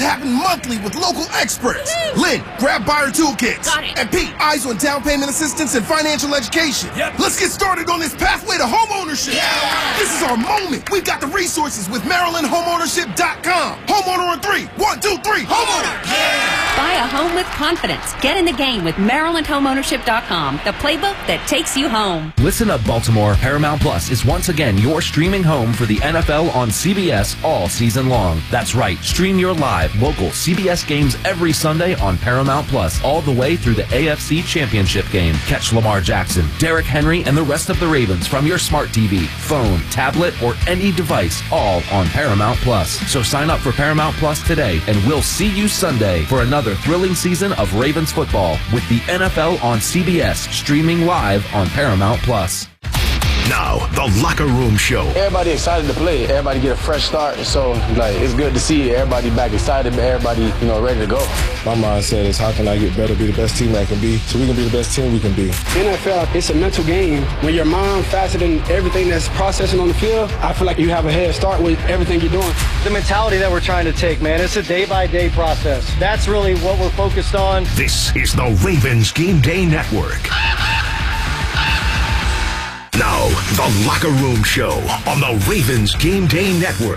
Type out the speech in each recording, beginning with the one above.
happen monthly with local experts. Lynn, grab buyer toolkits. Got it. And Pete, eyes on down payment assistance and financial education. Yep. Let's get started on this pathway to homeownership. Yeah. This is our moment. We've got the resources with MarylandHomeownership.com. Homeowner on 3. 1, 2, 3. Homeowner. Yeah. Buy a home with confidence. Get in the game with MarylandHomeownership.com, the playbook that takes you home. Listen up, Baltimore. Paramount Plus is once again your streaming home for the NFL on CBS all season long. That's right. Stream your live, local CBS games every Sunday on Paramount Plus, all the way through the AFC Championship game. Catch Lamar Jackson, Derrick Henry, and the rest of the Ravens from your smart TV, phone, tablet, or any device, all on Paramount Plus. So sign up for Paramount Plus today, and we'll see you Sunday for another thrilling season of Ravens football with the NFL on CBS, streaming live on Paramount Plus. Now, the Locker Room Show. Everybody excited to play. Everybody get a fresh start. So, it's good to see everybody back excited, but everybody, ready to go. My mindset is how can I get better, be the best team I can be, so we can be the best team we can be. NFL, it's a mental game. When your mind faster than everything that's processing on the field, I feel like you have a head start with everything you're doing. The mentality that we're trying to take, man, it's a day-by-day process. That's really what we're focused on. This is the Ravens Game Day Network. Now, the Locker Room Show on the Ravens Game Day Network.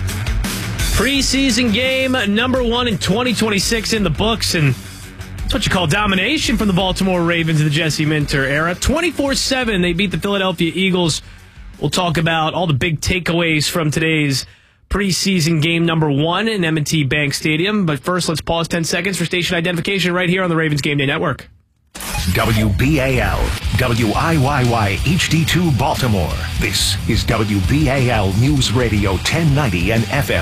Preseason game number 1 in 2026 in the books, and that's what you call domination from the Baltimore Ravens in the Jesse Minter era. 24-7, they beat the Philadelphia Eagles. We'll talk about all the big takeaways from today's preseason game number 1 in M&T Bank Stadium. But first, let's pause 10 seconds for station identification right here on the Ravens Game Day Network. WBAL, WIYY HD2 Baltimore. This is WBAL News Radio 1090 and FM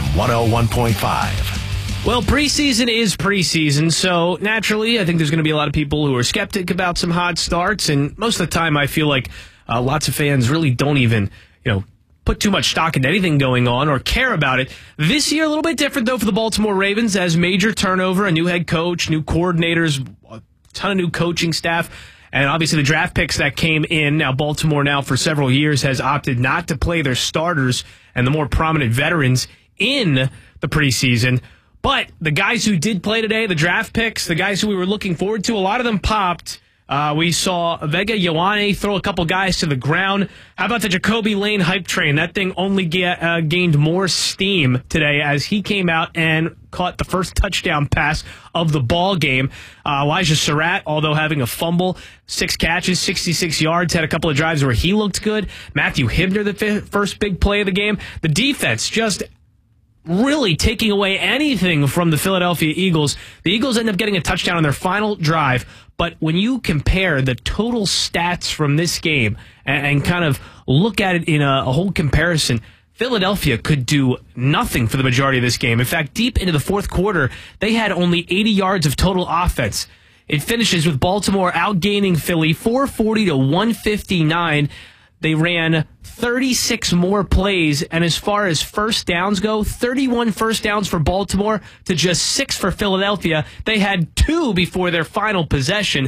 101.5. Well, preseason is preseason, so naturally I think there's going to be a lot of people who are skeptic about some hot starts, and most of the time I feel like lots of fans really don't even, put too much stock into anything going on or care about it. This year, a little bit different, though, for the Baltimore Ravens, as major turnover, a new head coach, new coordinators, ton of new coaching staff, and obviously the draft picks that came in. Now, Baltimore now for several years has opted not to play their starters and the more prominent veterans in the preseason. But the guys who did play today, the draft picks, the guys who we were looking forward to, a lot of them popped. We saw Vega Ioane throw a couple guys to the ground. How about the Jacoby Lane hype train? That thing only gained more steam today as he came out and caught the first touchdown pass of the ball game. Elijah Surratt, although having a fumble, 6 catches, 66 yards, had a couple of drives where he looked good. Matthew Hibner, the first big play of the game. The defense just really taking away anything from the Philadelphia Eagles. The Eagles end up getting a touchdown on their final drive, but when you compare the total stats from this game and kind of look at it in a whole comparison, Philadelphia could do nothing for the majority of this game. In fact, deep into the fourth quarter, they had only 80 yards of total offense. It finishes with Baltimore outgaining Philly 440 to 159. They ran 36 more plays, and as far as first downs go, 31 first downs for Baltimore to just 6 for Philadelphia. They had 2 before their final possession.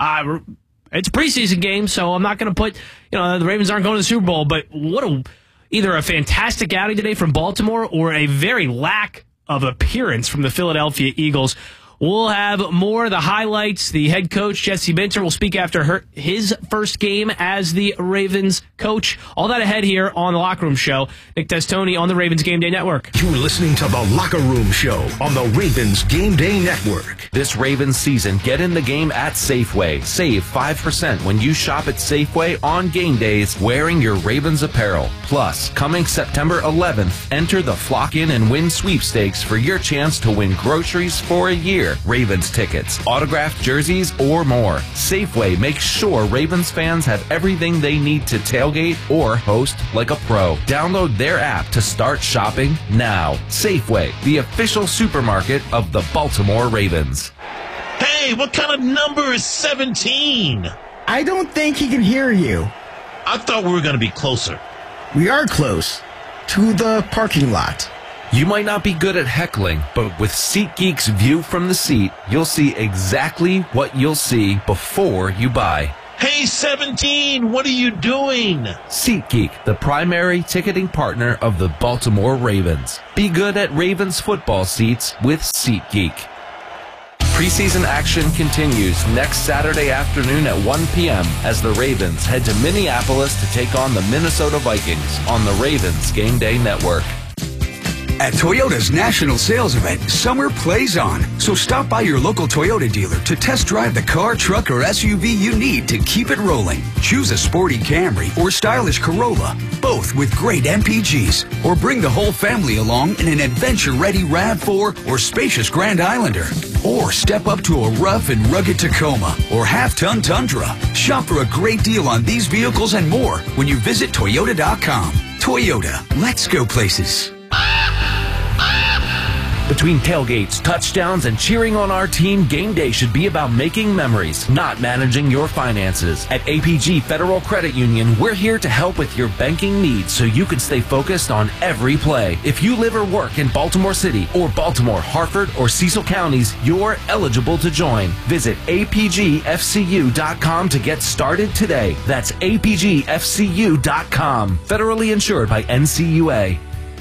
It's a preseason game, so I'm not going to put, the Ravens aren't going to the Super Bowl, but either a fantastic outing today from Baltimore or a very lack of appearance from the Philadelphia Eagles. We'll have more of the highlights. The head coach, Jesse Minter, will speak after his first game as the Ravens coach. All that ahead here on the Locker Room Show. Nick Testoni on the Ravens Game Day Network. You're listening to the Locker Room Show on the Ravens Game Day Network. This Ravens season, get in the game at Safeway. Save 5% when you shop at Safeway on game days wearing your Ravens apparel. Plus, coming September 11th, enter the Flock In and Win sweepstakes for your chance to win groceries for a year, Ravens tickets, autographed jerseys, or more. Safeway makes sure Ravens fans have everything they need to tailgate or host like a pro. Download their app to start shopping now. Safeway, the official supermarket of the Baltimore Ravens. Hey, what kind of number is 17? I don't think he can hear you. I thought we were going to be closer. We are close to the parking lot. You might not be good at heckling, but with SeatGeek's view from the seat, you'll see exactly what you'll see before you buy. Hey, 17, what are you doing? SeatGeek, the primary ticketing partner of the Baltimore Ravens. Be good at Ravens football seats with SeatGeek. Preseason action continues next Saturday afternoon at 1 p.m. as the Ravens head to Minneapolis to take on the Minnesota Vikings on the Ravens Game Day Network. At Toyota's national sales event, summer plays on. So stop by your local Toyota dealer to test drive the car, truck, or SUV you need to keep it rolling. Choose a sporty Camry or stylish Corolla, both with great MPGs. Or bring the whole family along in an adventure-ready RAV4 or spacious Grand Islander. Or step up to a rough and rugged Tacoma or half-ton Tundra. Shop for a great deal on these vehicles and more when you visit Toyota.com. Toyota, let's go places. Between tailgates, touchdowns, and cheering on our team, game day should be about making memories, not managing your finances. At APG Federal Credit Union, we're here to help with your banking needs so you can stay focused on every play. If you live or work in Baltimore City or Baltimore, Harford, or Cecil counties, you're eligible to join. Visit apgfcu.com to get started today. That's apgfcu.com. Federally insured by NCUA.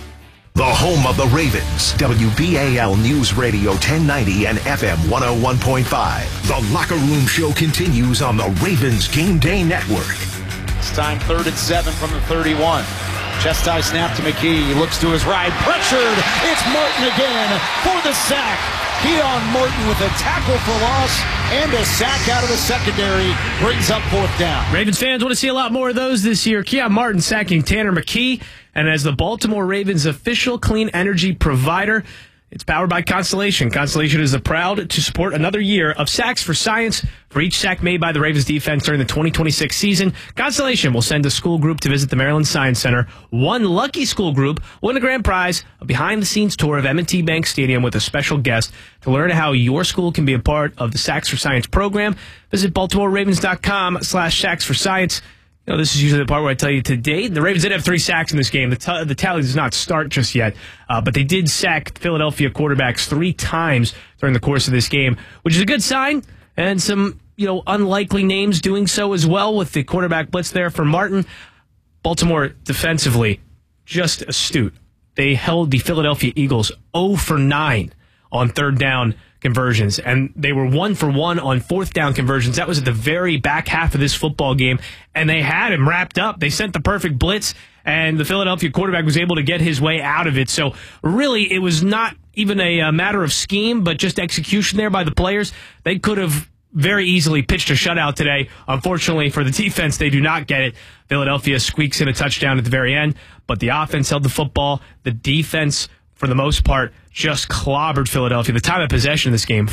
The home of the Ravens, WBAL News Radio 1090 and FM 101.5. The Locker Room Show continues on the Ravens Game Day Network. It's time 3rd and 7 from the 31. Chest high snap to McKee. He looks to his right. Pressured. It's Martin again for the sack. Keon Martin with a tackle for loss and a sack out of the secondary brings up 4th down. Ravens fans want to see a lot more of those this year. Keon Martin sacking Tanner McKee. And as the Baltimore Ravens official clean energy provider, it's powered by Constellation. Constellation is proud to support another year of Sacks for Science. For each sack made by the Ravens defense during the 2026 season, Constellation will send a school group to visit the Maryland Science Center. One lucky school group will win a grand prize, a behind-the-scenes tour of M&T Bank Stadium with a special guest. To learn how your school can be a part of the Sacks for Science program, visit BaltimoreRavens.com/Sacks for Science. You know, this is usually the part where I tell you today, the Ravens did have 3 sacks in this game. The tally does not start just yet, but they did sack Philadelphia quarterbacks 3 times during the course of this game, which is a good sign, and some, unlikely names doing so as well with the quarterback blitz there for Martin. Baltimore defensively, just astute. They held the Philadelphia Eagles 0 for 9 on 3rd down conversions, and they were 1 for 1 on 4th down conversions. That was at the very back half of this football game, and they had him wrapped up. They sent the perfect blitz, and the Philadelphia quarterback was able to get his way out of it. So really, it was not even a matter of scheme, but just execution there by the players. They could have very easily pitched a shutout today. Unfortunately for the defense, they do not get it. Philadelphia squeaks in a touchdown at the very end, but the offense held the football. The defense, for the most part, just clobbered Philadelphia. The time of possession in this game,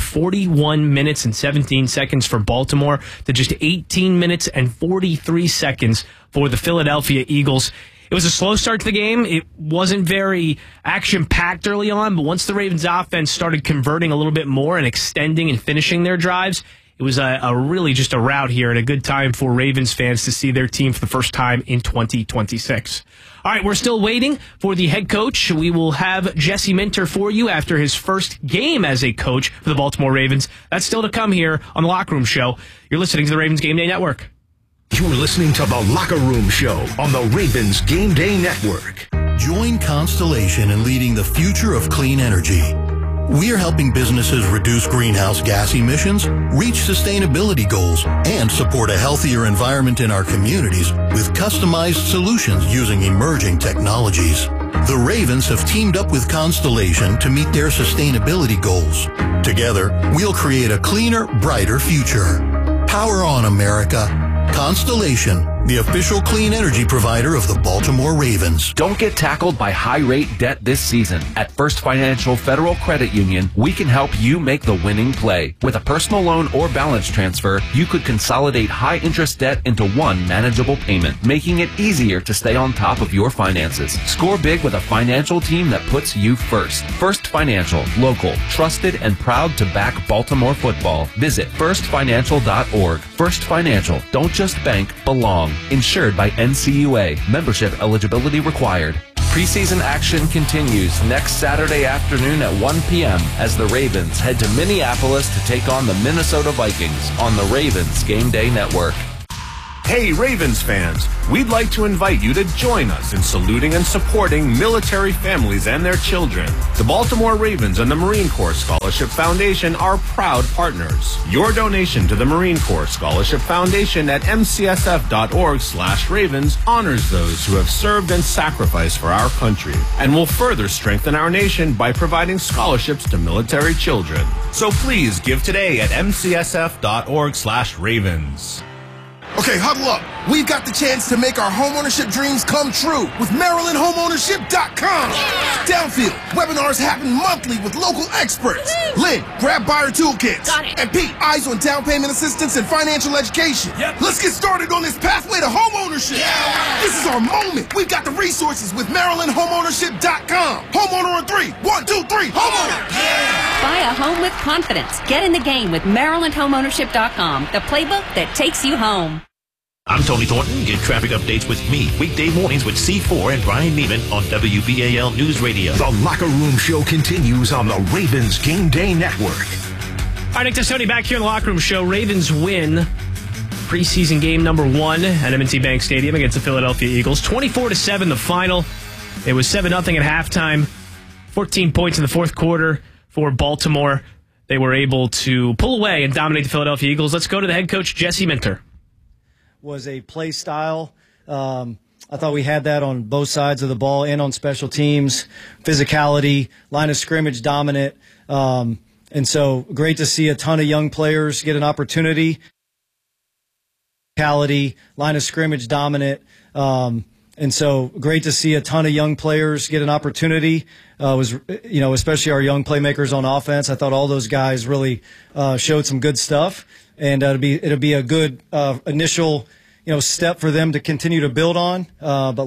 41 minutes and 17 seconds for Baltimore to just 18 minutes and 43 seconds for the Philadelphia Eagles. It was a slow start to the game. It wasn't very action-packed early on, but once the Ravens offense started converting a little bit more and extending and finishing their drives, it was a really just a rout here and a good time for Ravens fans to see their team for the first time in 2026. All right, we're still waiting for the head coach. We will have Jesse Minter for you after his first game as a coach for the Baltimore Ravens. That's still to come here on the Locker Room Show. You're listening to the Ravens Game Day Network. You're listening to the Locker Room Show on the Ravens Game Day Network. Join Constellation in leading the future of clean energy. We are helping businesses reduce greenhouse gas emissions, reach sustainability goals, and support a healthier environment in our communities with customized solutions using emerging technologies. The Ravens have teamed up with Constellation to meet their sustainability goals. Together, we'll create a cleaner, brighter future. Power on, America. Constellation, the official clean energy provider of the Baltimore Ravens. Don't get tackled by high-rate debt this season. At First Financial Federal Credit Union, we can help you make the winning play. With a personal loan or balance transfer, you could consolidate high-interest debt into one manageable payment, making it easier to stay on top of your finances. Score big with a financial team that puts you first. First Financial, local, trusted, and proud to back Baltimore football. Visit firstfinancial.org. First Financial, don't just bank, belong. Insured by NCUA. Membership eligibility required. Preseason action continues next Saturday afternoon at 1 p.m. as the Ravens head to Minneapolis to take on the Minnesota Vikings on the Ravens Game Day Network. Hey, Ravens fans, we'd like to invite you to join us in saluting and supporting military families and their children. The Baltimore Ravens and the Marine Corps Scholarship Foundation are proud partners. Your donation to the Marine Corps Scholarship Foundation at mcsf.org/ravens honors those who have served and sacrificed for our country and will further strengthen our nation by providing scholarships to military children. So please give today at mcsf.org/ravens. Okay, huddle up. We've got the chance to make our homeownership dreams come true with MarylandHomeownership.com. Downfield, webinars happen monthly with local experts. Lynn, grab buyer toolkits. Got it. And Pete, eyes on down payment assistance and financial education. Yep. Let's get started on this pathway to homeownership. Yeah. This is our moment. We've got the resources with MarylandHomeownership.com. Homeowner on 3. 1, 2, 3. Homeowner. Yeah. Buy a home with confidence. Get in the game with MarylandHomeownership.com, the playbook that takes you home. I'm Tony Thornton. Get traffic updates with me weekday mornings with C4 and Brian Neiman on WBAL News Radio. The Locker Room Show continues on the Ravens Game Day Network. All right, Nick Testoni back here in the Locker Room Show. Ravens win preseason game number 1 at M&T Bank Stadium against the Philadelphia Eagles. 24-7 the final. It was 7-0 at halftime. 14 points in the fourth quarter for Baltimore. They were able to pull away and dominate the Philadelphia Eagles. Let's go to the head coach, Jesse Minter. Was a play style. I thought we had that on both sides of the ball and on special teams. Physicality, line of scrimmage dominant. And so great to see a ton of young players get an opportunity. Physicality, line of scrimmage dominant. And so great to see a ton of young players get an opportunity. Especially our young playmakers on offense. I thought all those guys really showed some good stuff. And it'll be a good initial step for them to continue to build on. But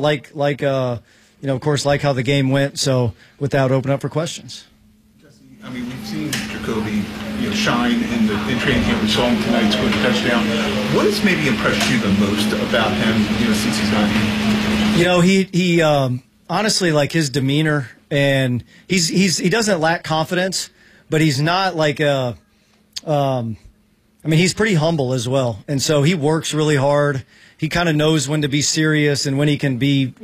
of course, like how the game went. So with that, open up for questions. Jesse, I mean, we've seen Jacoby shine in training camp. We saw him tonight score the touchdown. What has maybe impressed you the most about him since he's gotten here? He honestly, like his demeanor, and he doesn't lack confidence, but he's not like a. He's pretty humble as well. And so he works really hard. He kind of knows when to be serious and when he can be,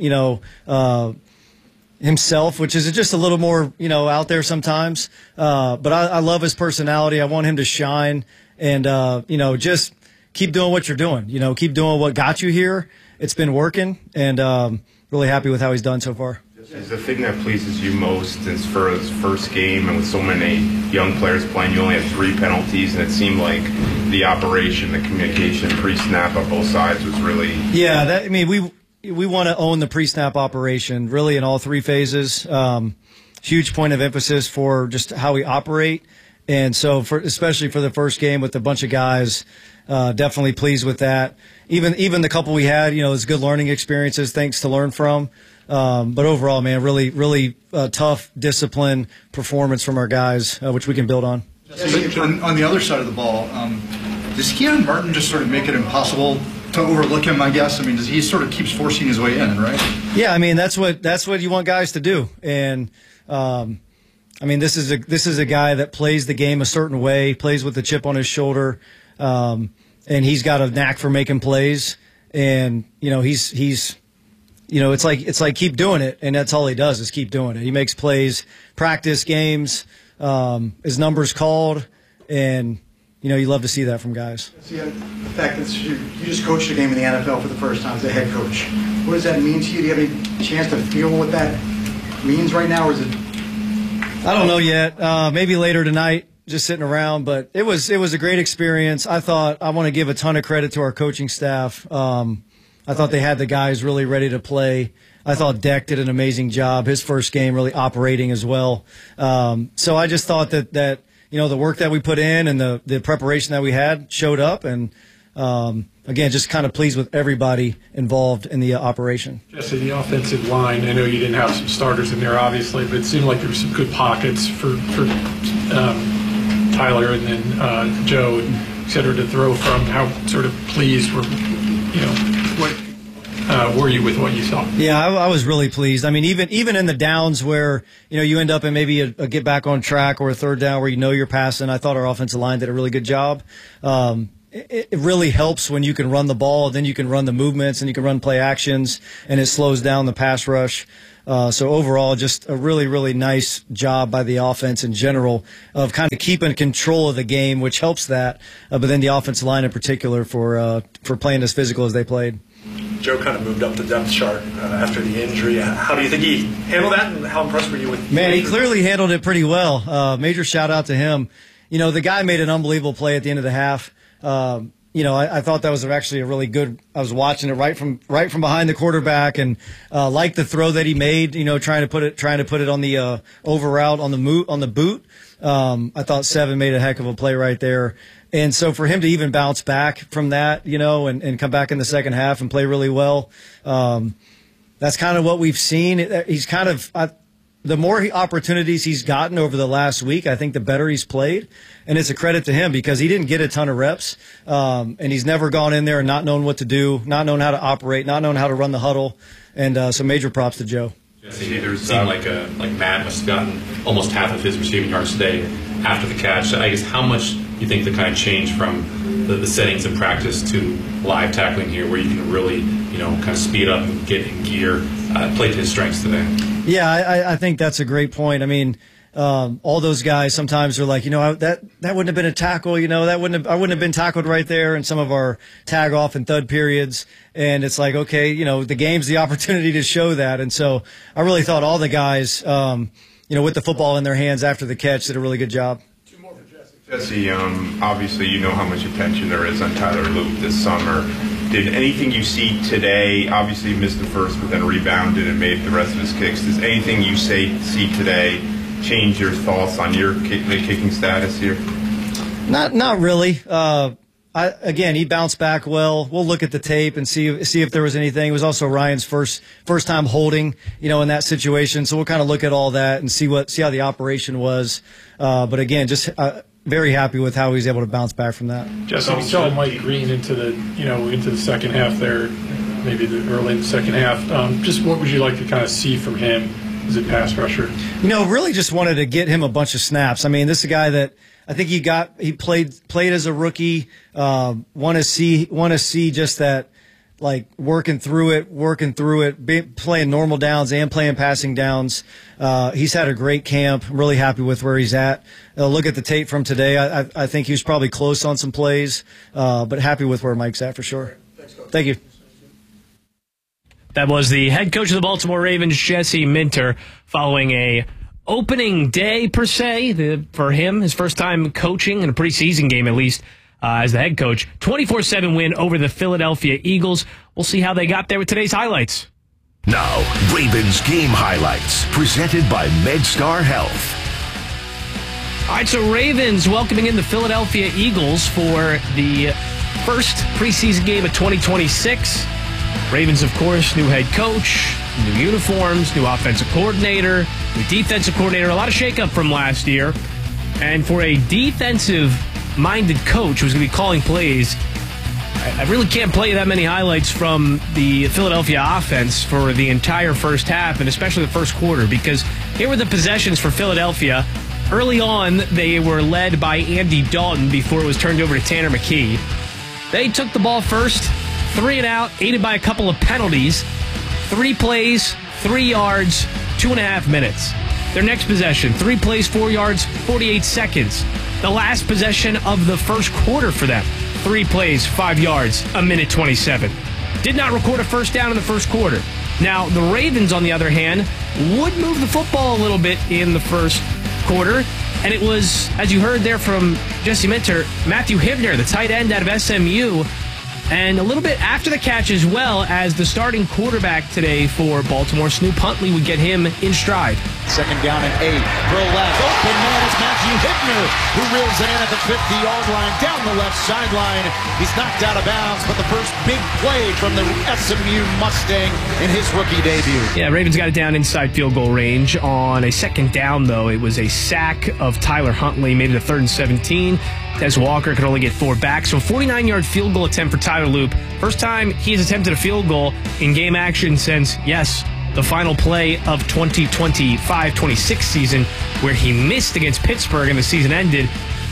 himself, which is just a little more, out there sometimes. But I love his personality. I want him to shine and, just keep doing what you're doing. Keep doing what got you here. It's been working, and really happy with how he's done so far. Is the thing that pleases you most is for his first game and with so many young players playing, you only had 3 penalties, and it seemed like the operation, the communication pre-snap on both sides was really... Yeah, we want to own the pre-snap operation really in all 3 phases. Huge point of emphasis for just how we operate. And so especially for the first game with a bunch of guys, definitely pleased with that. Even the couple we had, it was good learning experiences, things to learn from. But overall, man, really, really tough, disciplined performance from our guys, which we can build on. On the other side of the ball, does Keon Martin just sort of make it impossible to overlook him, I guess? He sort of keeps forcing his way in, right? Yeah, that's what you want guys to do. And, this is a guy that plays the game a certain way, plays with a chip on his shoulder, and he's got a knack for making plays. And, he's it's like keep doing it, and that's all he does is keep doing it. He makes plays, practice, games, his numbers called, and you love to see that from guys. The fact that you just coached a game in the NFL for the first time as a head coach, what does that mean to you? Do you have any chance to feel what that means right now, or is it? I don't know yet. Maybe later tonight. Just sitting around, but it was a great experience. I want to give a ton of credit to our coaching staff. I thought they had the guys really ready to play. I thought Deck did an amazing job. His first game really operating as well. So I just thought that the work that we put in and the preparation that we had showed up. And again, just kind of pleased with everybody involved in the operation. Jesse, the offensive line, I know you didn't have some starters in there, obviously, but it seemed like there were some good pockets for Tyler and then Joe, et cetera, to throw from. How sort of pleased were you with what you saw? Yeah, I was really pleased. Even in the downs where you end up in maybe a get back on track or a third down where you're passing, I thought our offensive line did a really good job. it really helps when you can run the ball, then you can run the movements and you can run play actions, and it slows down the pass rush. So overall, just a really, really nice job by the offense in general of kind of keeping control of the game, which helps that. But then the offensive line in particular for playing as physical as they played. Joe kind of moved up the depth chart after the injury. How do you think he handled that, and how impressed were you with? Man, he clearly handled it pretty well. Major shout out to him. The guy made an unbelievable play at the end of the half. I thought that was actually a really good. I was watching it right from behind the quarterback, and liked the throw that he made. Trying to put it on the over route on the boot. I thought Seven made a heck of a play right there, and so for him to even bounce back from that, and come back in the second half and play really well, that's kind of what we've seen. He's kind of. The more opportunities he's gotten over the last week, I think the better he's played. And it's a credit to him because he didn't get a ton of reps. And he's never gone in there and not known what to do, not known how to operate, not known how to run the huddle. And so major props to Joe. Jesse, it seemed like Matt must have gotten almost half of his receiving yards today after the catch. So I guess how much do you think the kind of change from the settings in practice to live tackling here where you can really, kind of speed up and get in gear, play to his strengths today? Yeah, I think that's a great point. I mean, all those guys sometimes are like, that wouldn't have been a tackle. I wouldn't have been tackled right there in some of our tag off and thud periods. And it's like, okay, the game's the opportunity to show that. And so I really thought all the guys, with the football in their hands after the catch did a really good job. Jesse, obviously you know how much attention there is on Tyler Loop this summer. Did anything you see today, obviously missed the first but then rebounded and made the rest of his kicks, does anything you see today change your thoughts on your kicking status here? Not really. Again, he bounced back well. We'll look at the tape and see if there was anything. It was also Ryan's first time holding, in that situation. So we'll kind of look at all that and see how the operation was. But again, just very happy with how he was able to bounce back from that. Jesse, we saw Mike Green into the second half there, maybe early in the second half. Just what would you like to kind of see from him as a pass rusher? Really just wanted to get him a bunch of snaps. I mean, this is a guy that I think he played as a rookie. Want to see just that, like working through it, playing normal downs and playing passing downs. He's had a great camp. I'm really happy with where he's at. Look at the tape from today. I think he was probably close on some plays, but happy with where Mike's at for sure. Thank you. That was the head coach of the Baltimore Ravens, Jesse Minter, following a opening day, per se, for him, his first time coaching in a preseason game, at least, as the head coach. 24-7 win over the Philadelphia Eagles. We'll see how they got there with today's highlights. Now, Ravens game highlights, presented by MedStar Health. All right, so Ravens welcoming in the Philadelphia Eagles for the first preseason game of 2026. Ravens, of course, new head coach, new uniforms, new offensive coordinator, new defensive coordinator, a lot of shakeup from last year. And for a defensive-minded coach who's going to be calling plays, I really can't play you that many highlights from the Philadelphia offense for the entire first half, and especially the first quarter, because here were the possessions for Philadelphia. Early on, they were led by Andy Dalton before it was turned over to Tanner McKee. They took the ball first, 3 and out, aided by a couple of penalties. 3 plays, 3 yards, 2.5 minutes. Their next possession, 3 plays, 4 yards, 48 seconds. The last possession of the first quarter for them, 3 plays, 5 yards, 1:27. Did not record a first down in the first quarter. Now, the Ravens, on the other hand, would move the football a little bit in the first quarter, and it was, as you heard there from Jesse Minter, Matthew Hibner, the tight end out of SMU, and a little bit after the catch as well as the starting quarterback today for Baltimore, Snoop Huntley, would get him in stride. Second down and 8. Throw left. Open man is Matthew Hibner, who reels it in at the 50-yard line down the left sideline. He's knocked out of bounds, but the first big play from the SMU Mustang in his rookie debut. Yeah, Ravens got it down inside field goal range. On a second down, though, it was a sack of Tyler Huntley, made it a 3rd and 17. Tez Walker could only get 4 back. So a 49-yard field goal attempt for Tyler Loop. First time he has attempted a field goal in game action since, yes, the final play of 2025-26 season, where he missed against Pittsburgh and the season ended.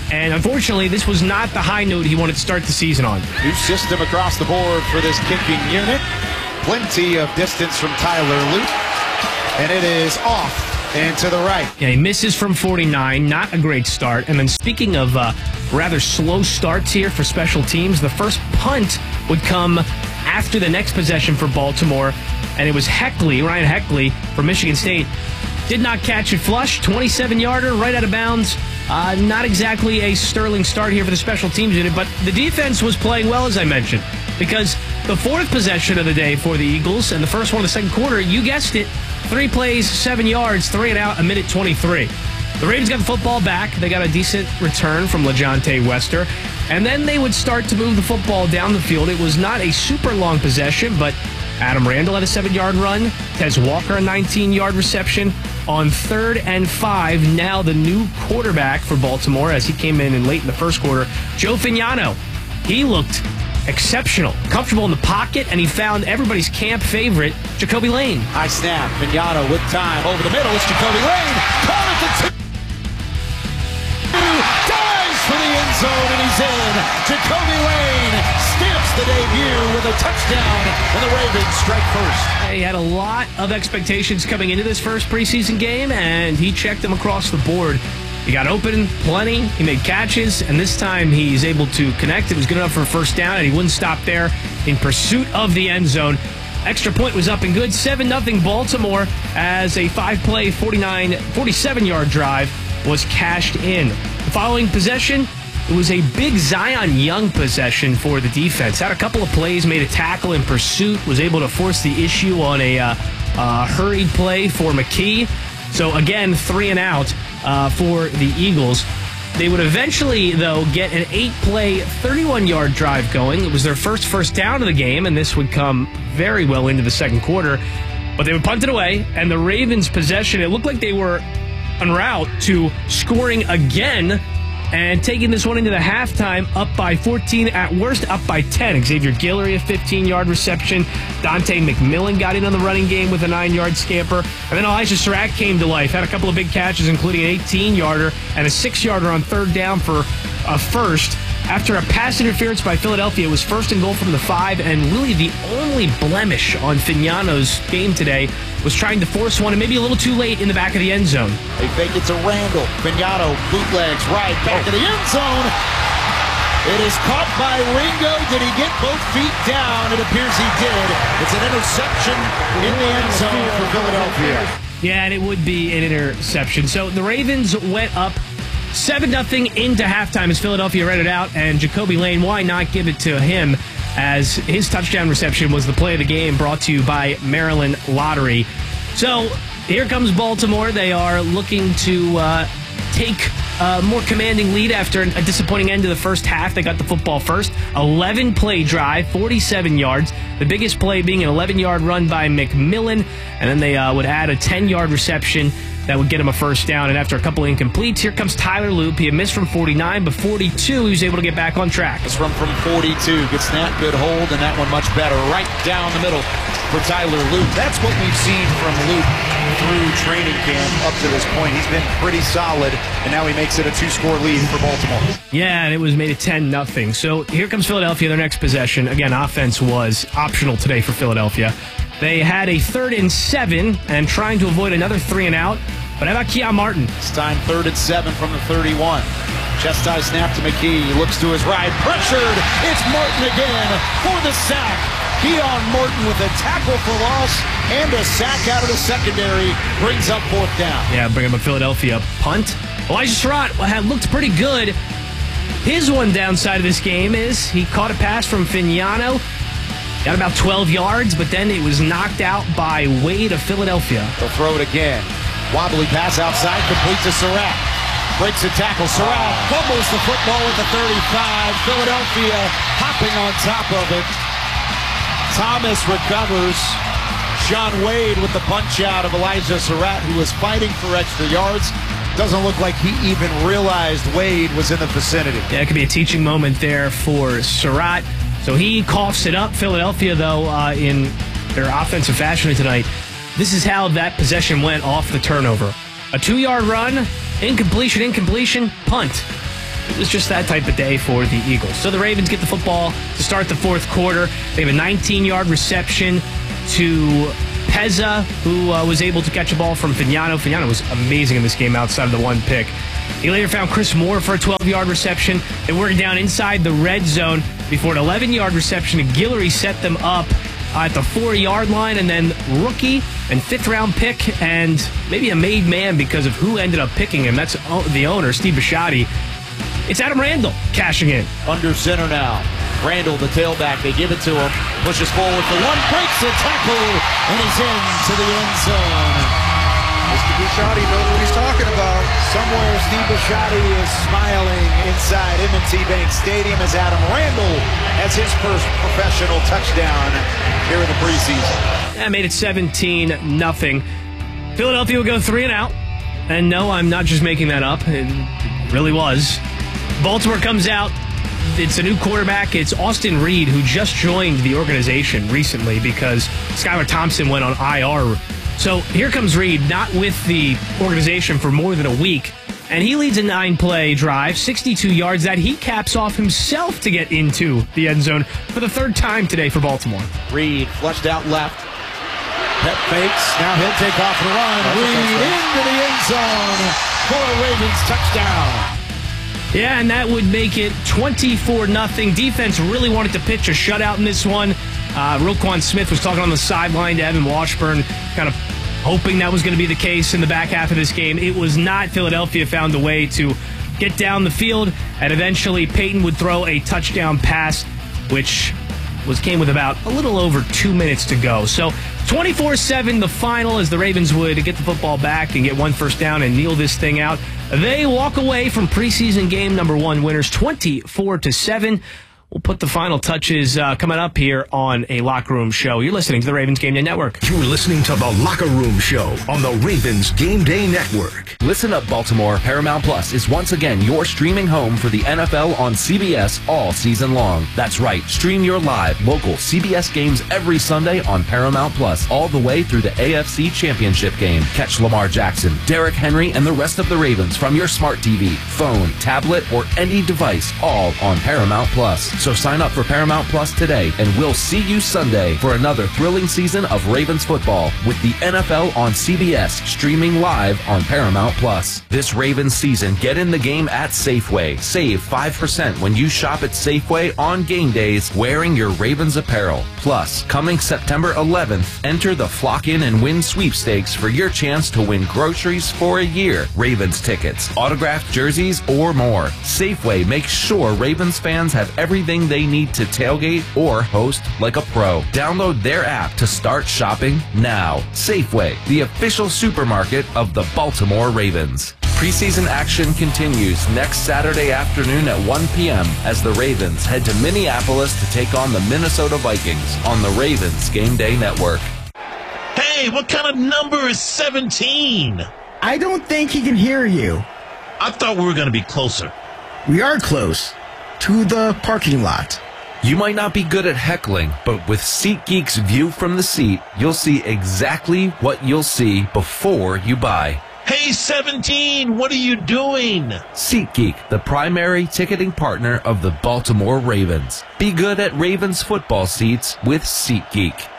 And unfortunately, this was not the high note he wanted to start the season on. New system across the board for this kicking unit. Plenty of distance from Tyler Luke. And it is off and to the right. Yeah, he misses from 49. Not a great start. And then speaking of rather slow starts here for special teams, the first punt would come after the next possession for Baltimore. And it was Ryan Heckley from Michigan State. Did not catch it flush. 27-yarder, right out of bounds. Not exactly a sterling start here for the special teams unit, but the defense was playing well, as I mentioned, because the fourth possession of the day for the Eagles and the first one of the second quarter, you guessed it, 3 plays, 7 yards, 3 and out, a minute 23. The Ravens got the football back. They got a decent return from LeJontay Wester, and then they would start to move the football down the field. It was not a super long possession, but Adam Randall had a 7-yard run. Tez Walker, a 19-yard reception. On 3rd and 5, now the new quarterback for Baltimore as he came in late in the first quarter, Joe Fagnano. He looked exceptional, comfortable in the pocket, and he found everybody's camp favorite, Jacoby Lane. High snap, Fagnano with time over the middle. It's Jacoby Lane. Caught at the 2. Dives for the end zone, and he's in. Jacoby Lane stamps the debut with a touchdown, and the Ravens strike first. He had a lot of expectations coming into this first preseason game, and he checked them across the board. He got open plenty, he made catches, and this time he's able to connect. It was good enough for a first down, and he wouldn't stop there in pursuit of the end zone. Extra point was up and good, 7-0 Baltimore, as a 5-play, 47-yard drive was cashed in. The following possession, it was a big Zion Young possession for the defense. Had a couple of plays, made a tackle in pursuit, was able to force the issue on a hurried play for McKee. So again, 3 and out for the Eagles. They would eventually, though, get an 8-play, 31-yard drive going. It was their first down of the game, and this would come very well into the second quarter. But they would punt it away, and the Ravens' possession, it looked like they were en route to scoring again and taking this one into the halftime, up by 14, at worst up by 10. Xavier Guillory, a 15-yard reception. Dante McMillan got in on the running game with a 9-yard scamper. And then Elijah Surratt came to life, had a couple of big catches, including an 18-yarder and a 6-yarder on 3rd down for a first. After a pass interference by Philadelphia, it was 1st and goal from the 5, and really the only blemish on Fagnano's game today was trying to force one, and maybe a little too late in the back of the end zone. They fake it to Randall. Fagnano bootlegs right back of the end zone. It is caught by Ringo. Did he get both feet down? It appears he did. It's an interception in the end zone for Philadelphia. Yeah, and it would be an interception. So the Ravens went up 7-0 into halftime as Philadelphia read it out, and Jacoby Lane, why not give it to him, as his touchdown reception was the play of the game, brought to you by Maryland Lottery. So here comes Baltimore. They are looking to take a more commanding lead after a disappointing end to the first half. They got the football first. 11-play drive, 47 yards. The biggest play being an 11-yard run by McMillan, and then they would add a 10-yard reception that would get him a first down. And after a couple of incompletes, here comes Tyler Loop. He had missed from 49, but 42, he was able to get back on track. It's from 42. Good snap, good hold, and that one much better. Right down the middle for Tyler Loop. That's what we've seen from Loop through training camp up to this point. He's been pretty solid, and now he makes it a 2-score lead for Baltimore. Yeah, and it was made it 10-0. So here comes Philadelphia, their next possession. Again, offense was optional today for Philadelphia. They had a 3rd and 7 and trying to avoid another 3 and out. But how about Keon Martin? It's time 3rd and 7 from the 31. Chest high snap to McKee. He looks to his right. Pressured. It's Martin again for the sack. Keon Martin with a tackle for loss and a sack out of the secondary brings up 4th down. Yeah, bring up a Philadelphia punt. Elijah Surratt had looked pretty good. His one downside of this game is he caught a pass from Fagnano. Got about 12 yards, but then it was knocked out by Wade of Philadelphia. They'll throw it again. Wobbly pass outside, complete to Surratt. Breaks a tackle. Surratt fumbles the football with the 35. Philadelphia hopping on top of it. Thomas recovers. John Wade with the punch out of Elijah Surratt, who was fighting for extra yards. Doesn't look like he even realized Wade was in the vicinity. Yeah, it could be a teaching moment there for Surratt. So he coughs it up. Philadelphia, though, in their offensive fashion tonight, this is how that possession went off the turnover. A 2-yard run, incompletion, punt. it was just that type of day for the Eagles. So the Ravens get the football to start the fourth quarter. They have a 19-yard reception to Pezza, who was able to catch a ball from Fagnano. Fagnano was amazing in this game outside of the one pick. He later found Chris Moore for a 12-yard reception. They worked down inside the red zone before an 11-yard reception. Guillory set them up at the 4-yard line, and then rookie and fifth-round pick and maybe a made man because of who ended up picking him. That's the owner, Steve Bisciotti. It's Adam Randall cashing in. Under center now. Randall, the tailback, they give it to him. Pushes forward for one, breaks a tackle, and he's into the end zone. Mr. Bisciotti knows what he's talking about. Somewhere Steve Bisciotti is smiling inside M&T Bank Stadium as Adam Randall has his first professional touchdown here in the preseason. That made it 17-0. Philadelphia will go 3 and out. And no, I'm not just making that up. It really was. Baltimore comes out. It's a new quarterback. It's Austin Reed, who just joined the organization recently because Skylar Thompson went on IR. So here comes Reed, not with the organization for more than a week. And he leads a 9-play drive, 62 yards that he caps off himself to get into the end zone for the third time today for Baltimore. Reed flushed out left. Pep fakes. Now he'll take off and run. Reed into the end zone for a Ravens touchdown. Yeah, and that would make it 24-0. Defense really wanted to pitch a shutout in this one. Roquan Smith was talking on the sideline to Evan Washburn, kind of hoping that was going to be the case in the back half of this game. It was not. Philadelphia found a way to get down the field, and eventually Peyton would throw a touchdown pass, which came with about a little over 2 minutes to go. So 24-7, the final, as the Ravens would get the football back and get one first down and kneel this thing out. They walk away from preseason game number 1 winners 24-7. We'll put the final touches coming up here on a Locker Room Show. You're listening to the Ravens Game Day Network. You're listening to the Locker Room Show on the Ravens Game Day Network. Listen up, Baltimore. Paramount Plus is once again your streaming home for the NFL on CBS all season long. That's right. Stream your live, local CBS games every Sunday on Paramount Plus, all the way through the AFC Championship game. Catch Lamar Jackson, Derrick Henry, and the rest of the Ravens from your smart TV, phone, tablet, or any device, all on Paramount Plus. So sign up for Paramount Plus today, and we'll see you Sunday for another thrilling season of Ravens football with the NFL on CBS, streaming live on Paramount Plus. This Ravens season, get in the game at Safeway. Save 5% when you shop at Safeway on game days wearing your Ravens apparel. Plus, coming September 11th, enter the Flock In and Win sweepstakes for your chance to win groceries for a year, Ravens tickets, autographed jerseys, or more. Safeway makes sure Ravens fans have everything they need to tailgate or host like a pro. Download their app to start shopping now. Safeway, the official supermarket of the Baltimore Ravens. Preseason action continues next Saturday afternoon at 1 p.m. as the Ravens head to Minneapolis to take on the Minnesota Vikings on the Ravens Game Day Network. Hey, what kind of number is 17? I don't think he can hear you. I thought we were going to be closer. We are close. To the parking lot. You might not be good at heckling, but with SeatGeek's view from the seat, you'll see exactly what you'll see before you buy. Hey, 17, what are you doing? SeatGeek, the primary ticketing partner of the Baltimore Ravens. Be good at Ravens football seats with SeatGeek.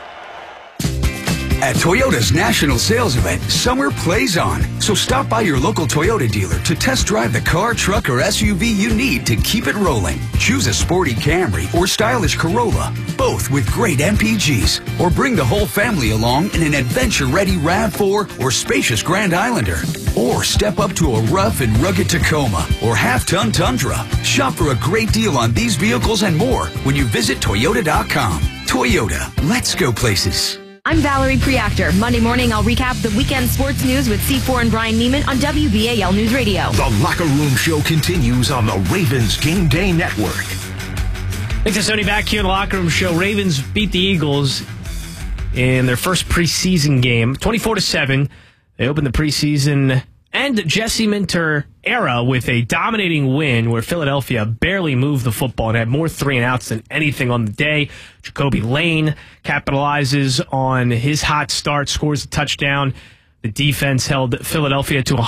At Toyota's national sales event, summer plays on. So stop by your local Toyota dealer to test drive the car, truck, or SUV you need to keep it rolling. Choose a sporty Camry or stylish Corolla, both with great MPGs. Or bring the whole family along in an adventure-ready RAV4 or spacious Grand Islander. Or step up to a rough and rugged Tacoma or half-ton Tundra. Shop for a great deal on these vehicles and more when you visit Toyota.com. Toyota, let's go places. I'm Valerie Preactor. Monday morning, I'll recap the weekend sports news with C4 and Brian Neiman on WBAL News Radio. The Locker Room Show continues on the Ravens Game Day Network. Thanks to Sony back here on the Locker Room Show. Ravens beat the Eagles in their first preseason game, 24-7. They opened the preseason and Jesse Minter era with a dominating win where Philadelphia barely moved the football and had more 3-and-outs than anything on the day. Jacoby Lane capitalizes on his hot start, scores a touchdown. The defense held Philadelphia to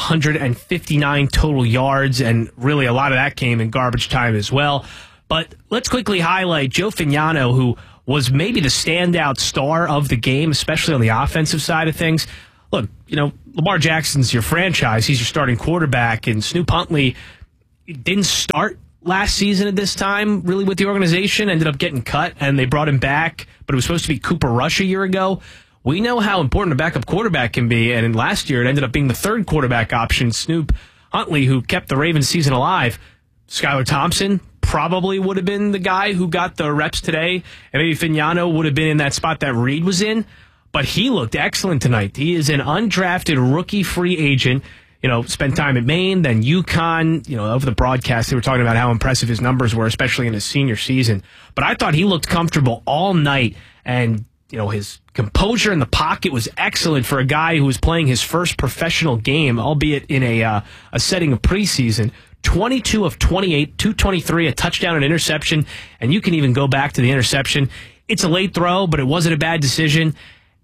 159 total yards, and really a lot of that came in garbage time as well. But let's quickly highlight Joe Fagnano, who was maybe the standout star of the game, especially on the offensive side of things. Look, Lamar Jackson's your franchise. He's your starting quarterback, and Snoop Huntley didn't start last season at this time, really, with the organization. Ended up getting cut, and they brought him back, but it was supposed to be Cooper Rush a year ago. We know how important a backup quarterback can be, and last year it ended up being the third quarterback option, Snoop Huntley, who kept the Ravens season alive. Skylar Thompson probably would have been the guy who got the reps today, and maybe Fagnano would have been in that spot that Reed was in, but he looked excellent tonight. He is an undrafted rookie free agent. Spent time at Maine, then UConn. Over the broadcast, they were talking about how impressive his numbers were, especially in his senior season. But I thought he looked comfortable all night, and his composure in the pocket was excellent for a guy who was playing his first professional game, albeit in a setting of preseason. 22 of 28, 223, a touchdown, an interception, and you can even go back to the interception. It's a late throw, but it wasn't a bad decision.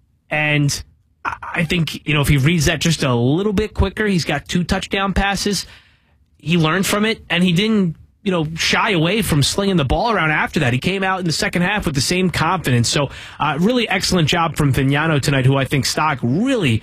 And I think, if he reads that just a little bit quicker, he's got 2 touchdown passes. He learned from it, and he didn't shy away from slinging the ball around after that. He came out in the second half with the same confidence. So really excellent job from Fagnano tonight, who I think stock really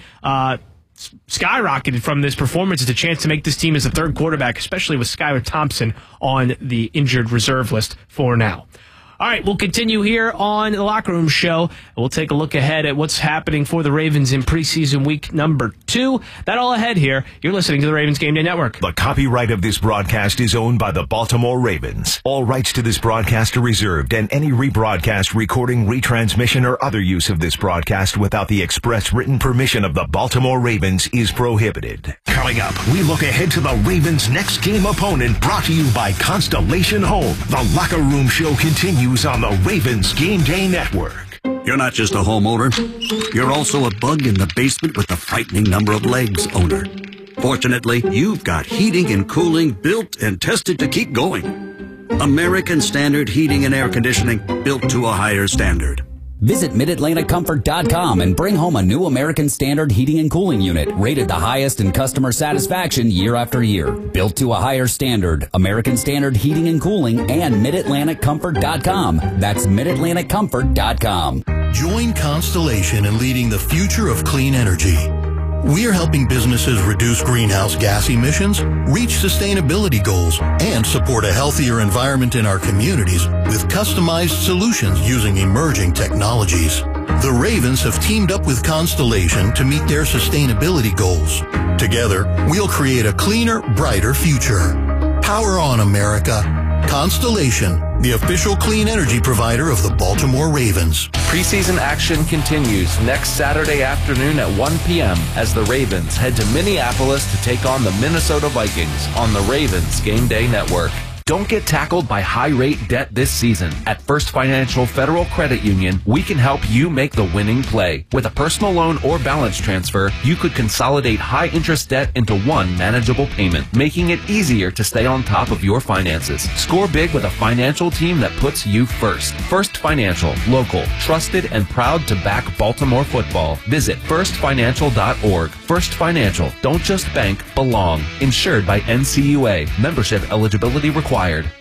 skyrocketed from this performance. It's a chance to make this team as a third quarterback, especially with Skylar Thompson on the injured reserve list for now. All right, we'll continue here on the Locker Room Show. We'll take a look ahead at what's happening for the Ravens in preseason week number 2. That all ahead here. You're listening to the Ravens Game Day Network. The copyright of this broadcast is owned by the Baltimore Ravens. All rights to this broadcast are reserved, and any rebroadcast, recording, retransmission, or other use of this broadcast without the express written permission of the Baltimore Ravens is prohibited. Coming up, we look ahead to the Ravens' next game opponent, brought to you by Constellation Home. The Locker Room Show continues on the Ravens Game Day Network. You're not just a homeowner. You're also a bug in the basement with the frightening number of legs owner. Fortunately, you've got heating and cooling built and tested to keep going. American Standard Heating and Air Conditioning, built to a higher standard. Visit MidAtlanticComfort.com and bring home a new American Standard heating and cooling unit rated the highest in customer satisfaction year after year. Built to a higher standard, American Standard heating and cooling, and MidAtlanticComfort.com. That's MidAtlanticComfort.com. Join Constellation in leading the future of clean energy. We are helping businesses reduce greenhouse gas emissions, reach sustainability goals, and support a healthier environment in our communities with customized solutions using emerging technologies. The Ravens have teamed up with Constellation to meet their sustainability goals. Together, we'll create a cleaner, brighter future. Power on, America. Constellation, the official clean energy provider of the Baltimore Ravens. Preseason action continues next Saturday afternoon at 1 p.m. as the Ravens head to Minneapolis to take on the Minnesota Vikings on the Ravens Game Day Network. Don't get tackled by high-rate debt this season. At First Financial Federal Credit Union, we can help you make the winning play. With a personal loan or balance transfer, you could consolidate high-interest debt into one manageable payment, making it easier to stay on top of your finances. Score big with a financial team that puts you first. First Financial, local, trusted, and proud to back Baltimore football. Visit firstfinancial.org. First Financial, don't just bank, belong. Insured by NCUA. Membership eligibility required.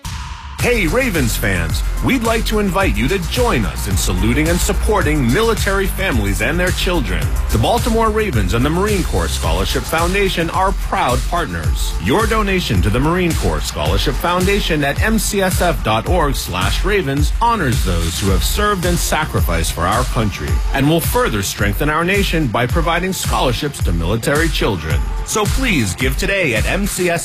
Hey, Ravens fans, we'd like to invite you to join us in saluting and supporting military families and their children. The Baltimore Ravens and the Marine Corps Scholarship Foundation are proud partners. Your donation to the Marine Corps Scholarship Foundation at mcsf.org/ravens honors those who have served and sacrificed for our country and will further strengthen our nation by providing scholarships to military children. So please give today at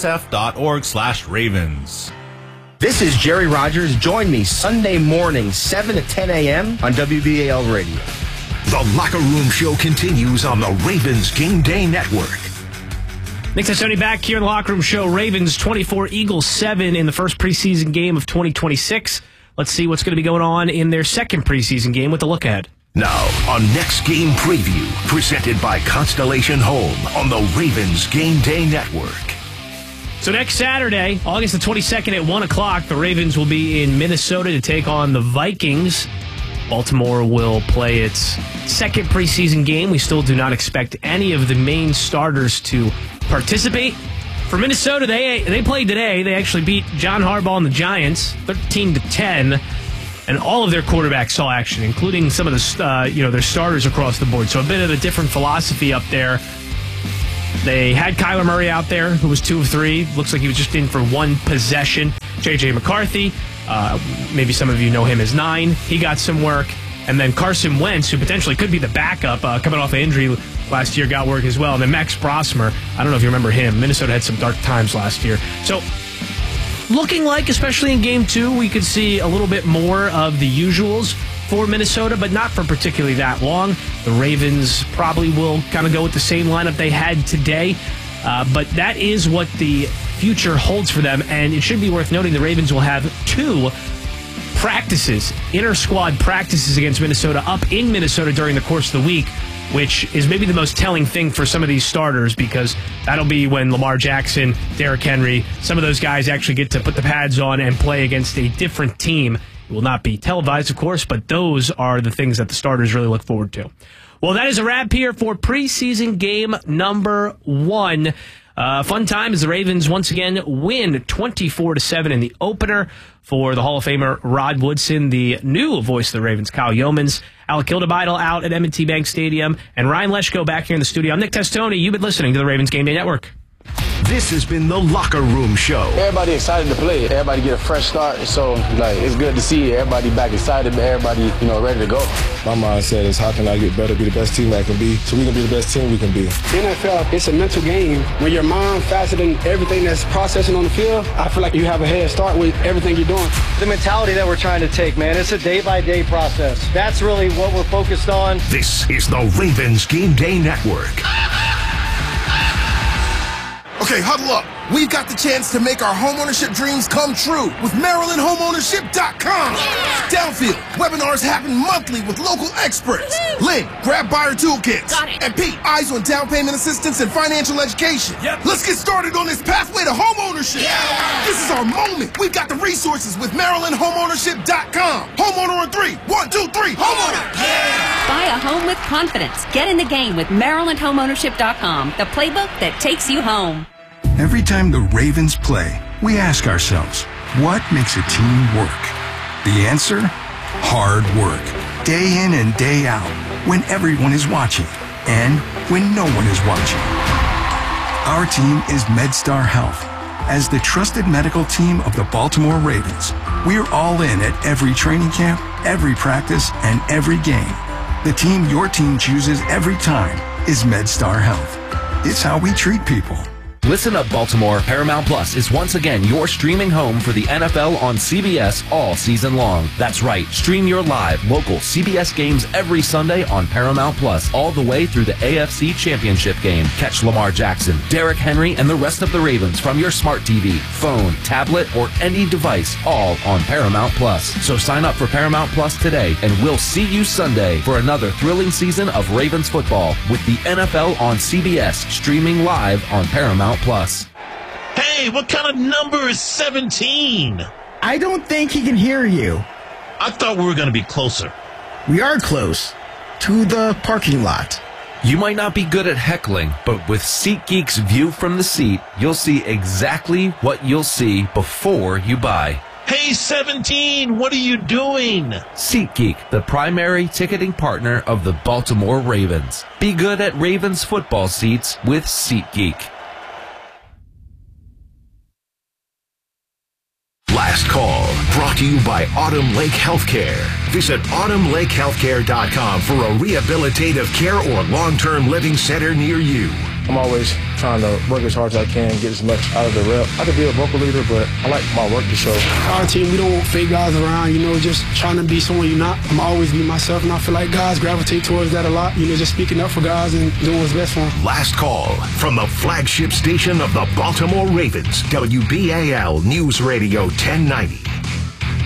mcsf.org/ravens. This is Jerry Rogers. Join me Sunday morning, 7 to 10 a.m. on WBAL Radio. The Locker Room Show continues on the Ravens Game Day Network. Nick Sassoni back here in the Locker Room Show. Ravens 24, Eagles 7 in the first preseason game of 2026. Let's see what's going to be going on in their second preseason game with a look ahead. Now, on Next Game Preview, presented by Constellation Home on the Ravens Game Day Network. So next Saturday, August the 22nd at 1 o'clock, the Ravens will be in Minnesota to take on the Vikings. Baltimore will play its second preseason game. We still do not expect any of the main starters to participate. For Minnesota, they played today. They actually beat John Harbaugh and the Giants 13-10, and all of their quarterbacks saw action, including some of the their starters across the board. So a bit of a different philosophy up there. They had Kyler Murray out there, who was 2 of 3. Looks like he was just in for one possession. J.J. McCarthy, maybe some of you know him as 9. He got some work. And then Carson Wentz, who potentially could be the backup, coming off an injury last year, got work as well. And then Max Brosmer, I don't know if you remember him. Minnesota had some dark times last year. So looking like, especially in Game 2, we could see a little bit more of the usuals for Minnesota, but not for particularly that long. The Ravens probably will kind of go with the same lineup they had today. But that is what the future holds for them. And it should be worth noting the Ravens will have 2 practices, inter-squad practices against Minnesota up in Minnesota during the course of the week, which is maybe the most telling thing for some of these starters, because that'll be when Lamar Jackson, Derrick Henry, some of those guys actually get to put the pads on and play against a different team. It will not be televised, of course, but those are the things that the starters really look forward to. Well, that is a wrap here for preseason game number 1. Fun time as the Ravens once again win 24-7 in the opener for the Hall of Famer Rod Woodson, the new voice of the Ravens, Kyle Yeomans, Alec Hildebeidle out at M&T Bank Stadium, and Ryan Leschko back here in the studio. I'm Nick Testoni. You've been listening to the Ravens Game Day Network. This has been the Locker Room Show. Everybody excited to play. Everybody get a fresh start. So, it's good to see everybody back excited, but everybody, ready to go. My mindset is how can I get better, be the best team I can be, so we can be the best team we can be. NFL, it's a mental game. When your mind faster than everything that's processing on the field, I feel like you have a head start with everything you're doing. The mentality that we're trying to take, man, it's a day-by-day process. That's really what we're focused on. This is the Ravens Game Day Network. Okay, huddle up. We've got the chance to make our homeownership dreams come true with MarylandHomeownership.com. Downfield, webinars happen monthly with local experts. Lynn, grab buyer toolkits. Got it. And Pete, eyes on down payment assistance and financial education. Yep. Let's get started on this pathway to homeownership. Yeah. This is our moment. We've got the resources with MarylandHomeownership.com. Homeowner on 3. 1, 2, 3. Homeowner. Yeah. Buy a home with confidence. Get in the game with MarylandHomeownership.com, the playbook that takes you home. Every time the Ravens play, we ask ourselves, what makes a team work? The answer? Hard work. Day in and day out, when everyone is watching, and when no one is watching. Our team is MedStar Health. As the trusted medical team of the Baltimore Ravens, we're all in at every training camp, every practice, and every game. The team your team chooses every time is MedStar Health. It's how we treat people. Listen up, Baltimore. Paramount Plus is once again your streaming home for the NFL on CBS all season long. That's right. Stream your live, local CBS games every Sunday on Paramount Plus, all the way through the AFC Championship game. Catch Lamar Jackson, Derrick Henry, and the rest of the Ravens from your smart TV, phone, tablet, or any device, all on Paramount Plus. So sign up for Paramount Plus today, and we'll see you Sunday for another thrilling season of Ravens football with the NFL on CBS, streaming live on Paramount Plus. Hey, what kind of number is 17? I don't think he can hear you. I thought we were going to be closer. We are close to the parking lot. You might not be good at heckling, but with SeatGeek's view from the seat, you'll see exactly what you'll see before you buy. Hey, 17, what are you doing? SeatGeek, the primary ticketing partner of the Baltimore Ravens. Be good at Ravens football seats with SeatGeek. Last Call, brought to you by Autumn Lake Healthcare. Visit autumnlakehealthcare.com for a rehabilitative care or long-term living center near you. I'm always trying to work as hard as I can, get as much out of the rep. I could be a vocal leader, but I like my work to show. Our team, we don't want fake guys around, just trying to be someone you're not. I'm always be myself, and I feel like guys gravitate towards that a lot, just speaking up for guys and doing what's best for them. Last Call, from the flagship station of the Baltimore Ravens, WBAL News Radio 1090.